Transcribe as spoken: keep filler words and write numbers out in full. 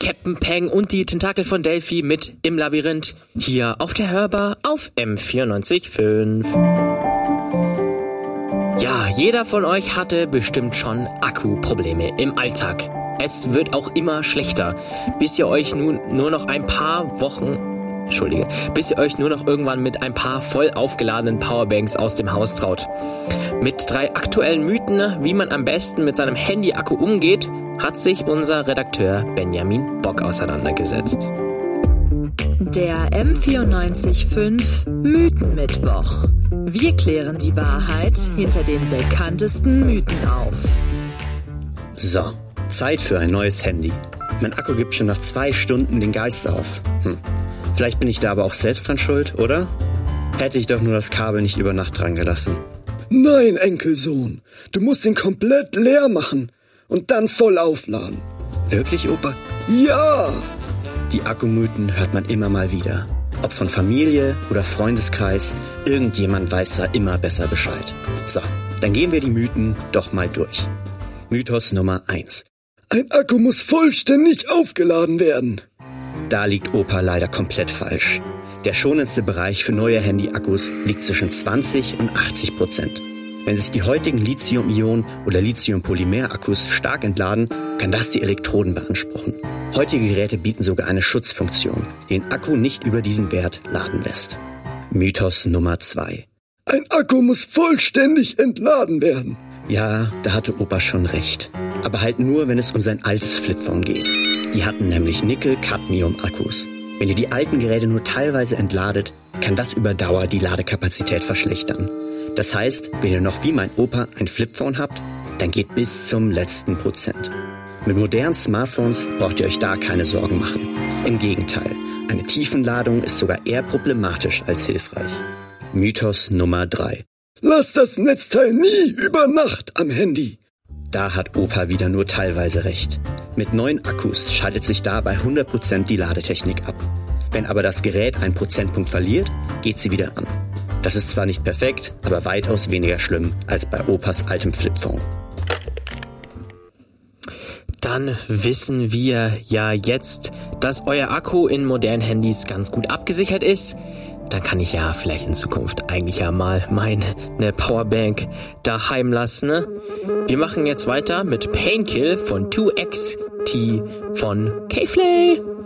Captain Peng und die Tentakel von Delphi mit Im Labyrinth hier auf der Hörbar auf M vierundneunzig Komma fünf. Ja, jeder von euch hatte bestimmt schon Akkuprobleme im Alltag. Es wird auch immer schlechter, bis ihr euch nun nur noch ein paar Wochen, Entschuldige, bis ihr euch nur noch irgendwann mit ein paar voll aufgeladenen Powerbanks aus dem Haus traut. Mit drei aktuellen Mythen, wie man am besten mit seinem Handy-Akku umgeht, hat sich unser Redakteur Benjamin Bock auseinandergesetzt. Der M vierundneunzig Komma fünf Mythenmittwoch. Wir klären die Wahrheit hinter den bekanntesten Mythen auf. So, Zeit für ein neues Handy. Mein Akku gibt schon nach zwei Stunden den Geist auf. Hm. Vielleicht bin ich da aber auch selbst dran schuld, oder? Hätte ich doch nur das Kabel nicht über Nacht dran gelassen. Nein, Enkelsohn. Du musst ihn komplett leer machen und dann voll aufladen. Wirklich, Opa? Ja! Die Akkumythen hört man immer mal wieder. Ob von Familie oder Freundeskreis, irgendjemand weiß da immer besser Bescheid. So, dann gehen wir die Mythen doch mal durch. Mythos Nummer eins. Ein Akku muss vollständig aufgeladen werden. Da liegt Opa leider komplett falsch. Der schonendste Bereich für neue Handy-Akkus liegt zwischen zwanzig und achtzig Prozent. Wenn sich die heutigen Lithium-Ionen- oder Lithium-Polymer-Akkus stark entladen, kann das die Elektroden beanspruchen. Heutige Geräte bieten sogar eine Schutzfunktion, die den Akku nicht über diesen Wert laden lässt. Mythos Nummer zwei. Ein Akku muss vollständig entladen werden. Ja, da hatte Opa schon recht. Aber halt nur, wenn es um sein altes Flipphone geht. Die hatten nämlich Nickel-Cadmium-Akkus. Wenn ihr die alten Geräte nur teilweise entladet, kann das über Dauer die Ladekapazität verschlechtern. Das heißt, wenn ihr noch wie mein Opa ein Flipphone habt, dann geht bis zum letzten Prozent. Mit modernen Smartphones braucht ihr euch da keine Sorgen machen. Im Gegenteil, eine Tiefenladung ist sogar eher problematisch als hilfreich. Mythos Nummer drei. Lass das Netzteil nie über Nacht am Handy. Da hat Opa wieder nur teilweise recht. Mit neuen Akkus schaltet sich da bei hundert Prozent die Ladetechnik ab. Wenn aber das Gerät einen Prozentpunkt verliert, geht sie wieder an. Das ist zwar nicht perfekt, aber weitaus weniger schlimm als bei Opas altem Flipphone. Dann wissen wir ja jetzt, dass euer Akku in modernen Handys ganz gut abgesichert ist. Dann kann ich ja vielleicht in Zukunft eigentlich ja mal meine Powerbank daheim lassen. Ne? Wir machen jetzt weiter mit Painkill von zwei X T von K-Flay.